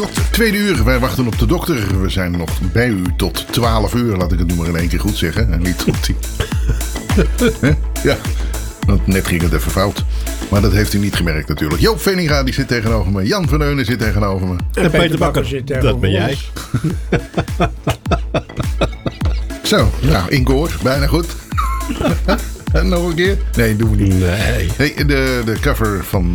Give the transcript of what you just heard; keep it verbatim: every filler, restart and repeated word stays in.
dokter. Tweede uur, wij wachten op de dokter. We zijn nog bij u tot twaalf uur. Laat ik het nu maar in één keer goed zeggen. En niet tot tien. Ja, want net ging het even fout. Maar dat heeft u niet gemerkt natuurlijk. Joop Veninga die zit tegenover me. Jan van Eunen zit tegenover me. En Peter, Peter Bakker zit tegenover Dat ben jij. Zo, nou, in koor. Bijna goed. En nog een keer? Nee, doen we niet. Nee. Hey, de, de cover van